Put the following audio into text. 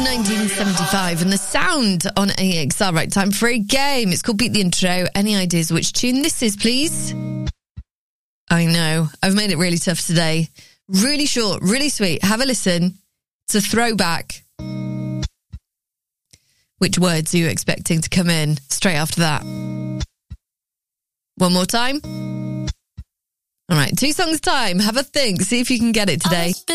1975 and the sound on AXR. Right, time for a game. It's called Beat the Intro. Any ideas which tune this is, please? I know, I've made it really tough today. Really short, really sweet. Have a listen. It's a throwback. Which words are you expecting to come in straight after that? One more time. All right, 2 songs time. Have a think. See if you can get it today.